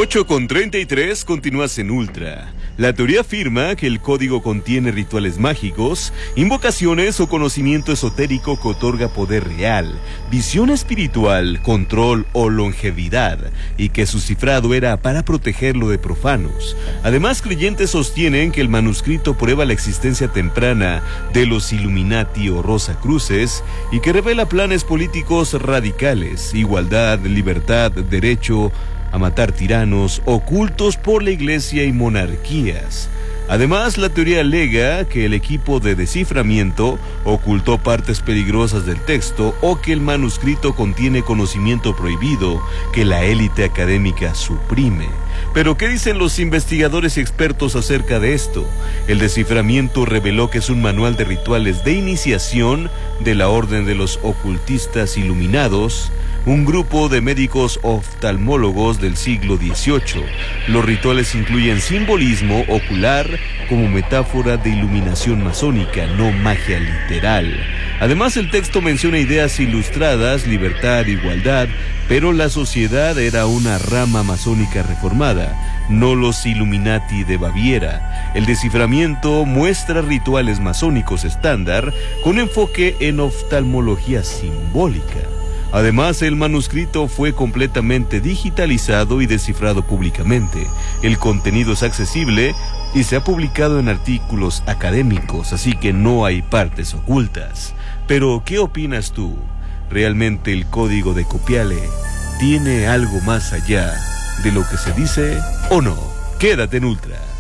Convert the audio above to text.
8:33, continúas en Ultra. La teoría afirma que el código contiene rituales mágicos, invocaciones o conocimiento esotérico que otorga poder real, visión espiritual, control o longevidad, y que su cifrado era para protegerlo de profanos. Además, creyentes sostienen que el manuscrito prueba la existencia temprana de los Illuminati o Rosacruces y que revela planes políticos radicales, igualdad, libertad, derecho a matar tiranos, ocultos por la iglesia y monarquías. Además, la teoría alega que el equipo de desciframiento ocultó partes peligrosas del texto o que el manuscrito contiene conocimiento prohibido que la élite académica suprime. Pero, ¿qué dicen los investigadores y expertos acerca de esto? El desciframiento reveló que es un manual de rituales de iniciación de la Orden de los Ocultistas Iluminados, un grupo de médicos oftalmólogos del siglo XVIII. Los rituales incluyen simbolismo ocular como metáfora de iluminación masónica, no magia literal. Además, el texto menciona ideas ilustradas, libertad, igualdad, pero la sociedad era una rama masónica reformada, no los Illuminati de Baviera. El desciframiento muestra rituales masónicos estándar con enfoque en oftalmología simbólica. Además, el manuscrito fue completamente digitalizado y descifrado públicamente. El contenido es accesible y se ha publicado en artículos académicos, así que no hay partes ocultas. Pero, ¿qué opinas tú? ¿Realmente el código de Copiale tiene algo más allá de lo que se dice o no? Quédate en Ultra.